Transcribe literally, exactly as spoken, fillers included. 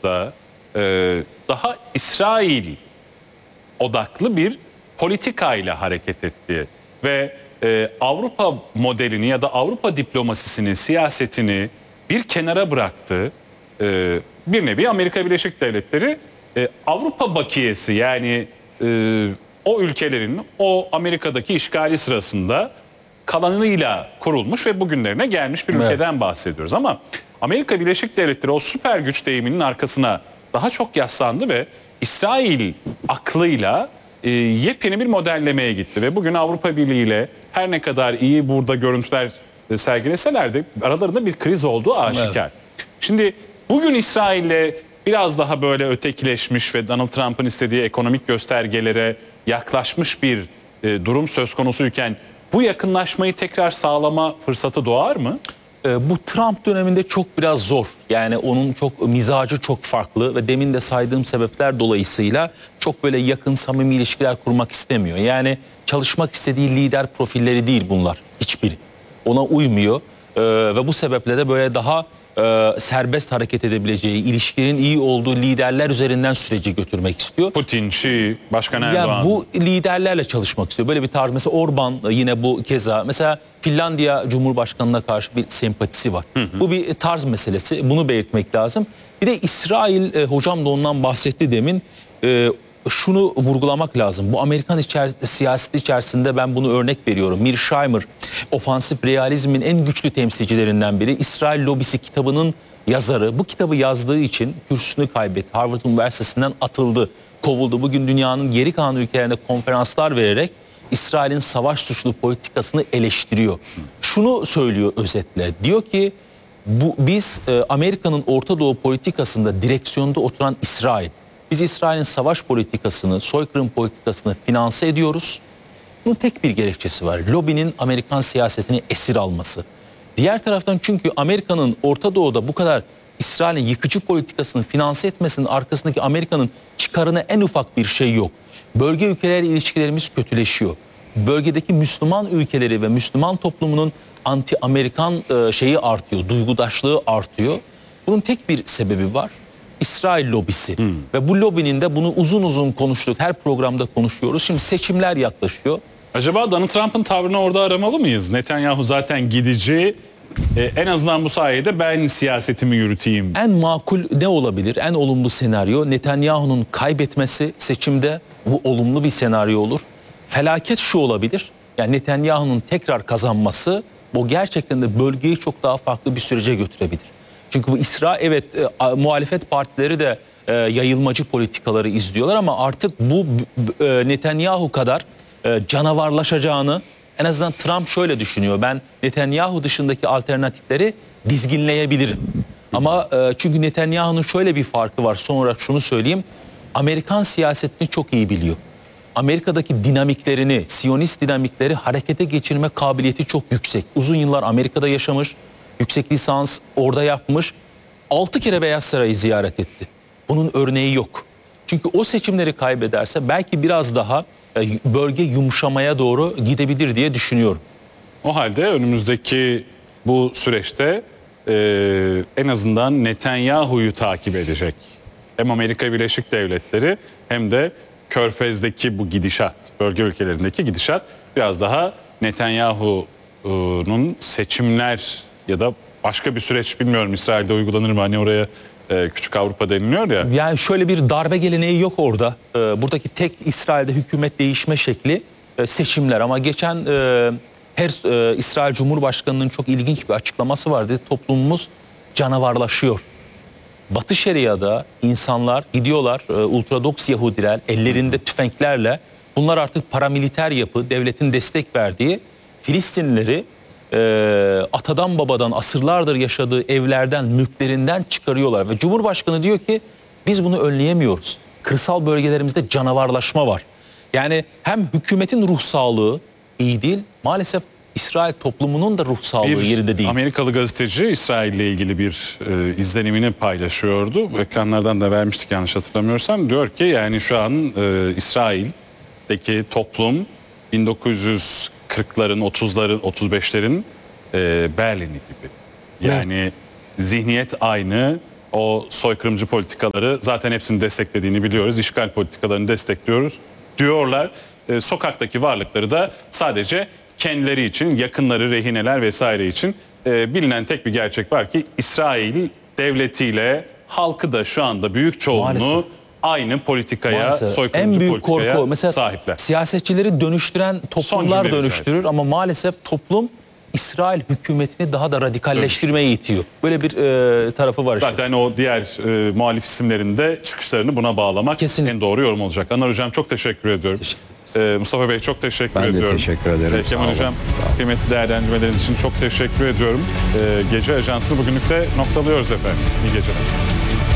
Ağustos'ta e, daha İsrail odaklı bir politikayla hareket etti ve e, Avrupa modelini ya da Avrupa diplomasisini, siyasetini bir kenara bıraktı. E, bir nevi Amerika Birleşik Devletleri e, Avrupa bakiyesi, yani e, o ülkelerin o Amerika'daki işgali sırasında kalanıyla kurulmuş ve bugünlerine gelmiş bir ülkeden evet. bahsediyoruz. Ama Amerika Birleşik Devletleri o süper güç deyiminin arkasına daha çok yaslandı ve İsrail aklıyla e, yepyeni bir modellemeye gitti ve bugün Avrupa Birliği ile her ne kadar iyi burada görüntüler e, sergileseler de aralarında bir kriz olduğu aşikar. Evet. Şimdi bugün İsrail'le biraz daha böyle ötekileşmiş ve Donald Trump'ın istediği ekonomik göstergelere yaklaşmış bir e, durum söz konusuyken bu yakınlaşmayı tekrar sağlama fırsatı doğar mı? Bu Trump döneminde çok biraz zor. Yani onun çok mizacı çok farklı ve demin de saydığım sebepler dolayısıyla çok böyle yakın samimi ilişkiler kurmak istemiyor. Yani çalışmak istediği lider profilleri değil bunlar hiçbiri. Ona uymuyor ee, ve bu sebeple de böyle daha e, serbest hareket edebileceği, ilişkilerin iyi olduğu liderler üzerinden süreci götürmek istiyor. Putin, Şii, Başkan Erdoğan. Yani bu liderlerle çalışmak istiyor. Böyle bir tarz. Mesela Orban yine bu keza. Mesela Finlandiya Cumhurbaşkanı'na karşı bir sempatisi var. Hı hı. Bu bir tarz meselesi. Bunu belirtmek lazım. Bir de İsrail, e, hocam da ondan bahsetti demin. E, şunu vurgulamak lazım. Bu Amerikan içer siyaseti içerisinde ben bunu örnek veriyorum. Mearsheimer, ofansif realizmin en güçlü temsilcilerinden biri. İsrail Lobisi kitabının yazarı. Bu kitabı yazdığı için kürsüsünü kaybetti. Harvard Üniversitesi'nden atıldı, kovuldu. Bugün dünyanın geri kalan ülkelerinde konferanslar vererek İsrail'in savaş suçlu politikasını eleştiriyor. Şunu söylüyor özetle. Diyor ki bu biz e, Amerika'nın Orta Doğu politikasında direksiyonda oturan İsrail. Biz İsrail'in savaş politikasını, soykırım politikasını finanse ediyoruz. Bunun tek bir gerekçesi var. Lobinin Amerikan siyasetini esir alması. Diğer taraftan çünkü Amerika'nın Orta Doğu'da bu kadar İsrail'in yıkıcı politikasını finanse etmesinin arkasındaki Amerika'nın çıkarına en ufak bir şey yok. Bölge ülkelerle ilişkilerimiz kötüleşiyor. Bölgedeki Müslüman ülkeleri ve Müslüman toplumunun anti-Amerikan şeyi artıyor, duygudaşlığı artıyor. Bunun tek bir sebebi var. İsrail lobisi. Hmm. Ve bu lobinin de bunu uzun uzun konuştuk. Her programda konuşuyoruz. Şimdi seçimler yaklaşıyor. Acaba Donald Trump'ın tavrını orada aramalı mıyız? Netanyahu zaten gidici. Ee, en azından bu sayede ben siyasetimi yürüteyim. En makul ne olabilir? En olumlu senaryo Netanyahu'nun kaybetmesi seçimde, bu olumlu bir senaryo olur. Felaket şu olabilir. Yani Netanyahu'nun tekrar kazanması o gerçekten de bölgeyi çok daha farklı bir sürece götürebilir. Çünkü bu İsrail evet e, muhalefet partileri de e, yayılmacı politikaları izliyorlar ama artık bu e, Netanyahu kadar e, canavarlaşacağını en azından Trump şöyle düşünüyor. Ben Netanyahu dışındaki alternatifleri dizginleyebilirim. Ama e, çünkü Netanyahu'nun şöyle bir farkı var. Son olarak şunu söyleyeyim. Amerikan siyasetini çok iyi biliyor. Amerika'daki dinamiklerini, Siyonist dinamikleri harekete geçirme kabiliyeti çok yüksek. Uzun yıllar Amerika'da yaşamış, yüksek lisans orada yapmış. Altı kere Beyaz Saray'ı ziyaret etti. Bunun örneği yok. Çünkü o seçimleri kaybederse belki biraz daha bölge yumuşamaya doğru gidebilir diye düşünüyorum. O halde önümüzdeki bu süreçte e, en azından Netanyahu'yu takip edecek hem Amerika Birleşik Devletleri hem de Körfez'deki bu gidişat, bölge ülkelerindeki gidişat biraz daha Netanyahu'nun seçimler ya da başka bir süreç, bilmiyorum İsrail'de uygulanır mı, hani oraya e, küçük Avrupa deniliyor ya. Yani şöyle bir darbe geleneği yok orada. E, buradaki tek İsrail'de hükümet değişme şekli e, seçimler ama geçen e, her e, İsrail Cumhurbaşkanı'nın çok ilginç bir açıklaması vardı. Toplumumuz canavarlaşıyor. Batı Şeria'da insanlar gidiyorlar, e, Ultradoks Yahudiler ellerinde tüfeklerle, bunlar artık paramiliter yapı, devletin destek verdiği Filistinlileri e, atadan babadan asırlardır yaşadığı evlerden, mülklerinden çıkarıyorlar. Ve Cumhurbaşkanı diyor ki biz bunu önleyemiyoruz. Kırsal bölgelerimizde canavarlaşma var. Yani hem hükümetin ruh sağlığı iyi değil, maalesef İsrail toplumunun da ruh sağlığı bir yerinde değil. Amerikalı gazeteci İsrail ile ilgili bir e, izlenimini paylaşıyordu. Ekranlardan da vermiştik yanlış hatırlamıyorsam. Diyor ki yani şu an e, İsrail'deki toplum bin dokuz yüz kırkların, otuzların, otuz beşlerin e, Berlin'i gibi. Yani evet. Zihniyet aynı, o soykırımcı politikaları zaten hepsini desteklediğini biliyoruz. İşgal politikalarını destekliyoruz diyorlar. E, sokaktaki varlıkları da sadece kendileri için, yakınları, rehineler vesaire için. E, bilinen tek bir gerçek var ki İsrail devletiyle halkı da şu anda büyük çoğunluğu Maalesef. aynı politikaya, Maalesef. soykırımcı En büyük politikaya korku mesela sahipler. siyasetçileri dönüştüren toplumlar cümleye dönüştürür ama maalesef toplum İsrail hükümetini daha da radikalleştirmeye itiyor. Böyle bir e, tarafı var işte. Zaten o diğer e, muhalif isimlerin de çıkışlarını buna bağlamak Kesinlikle. en doğru yorum olacak. Anlar Hocam çok teşekkür ediyorum. E, Mustafa Bey çok teşekkür Ben de ediyorum. teşekkür ederim. E, Kemal Sağ Hocam olun. kıymetli değerlendirmeleriniz için çok teşekkür ediyorum. E, Gece Ajansı'nı bugünlük de noktalıyoruz efendim. İyi geceler.